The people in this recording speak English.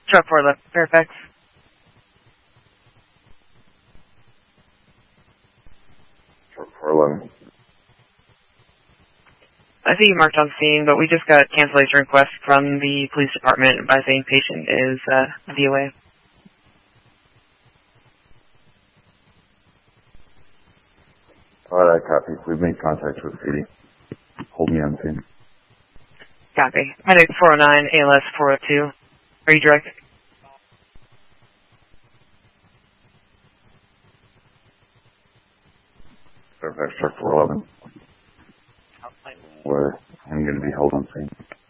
Truck 4 left, Fairfax. Truck 411. I see you marked on scene, but we just got cancellation request from the police department by saying patient is DOA. Alright, copy. We've made contact with city. Hold me on scene. Copy. Medic 409, ALS 402. Are you direct? Fairfax, truck 411. Where I'm going to be held on scene.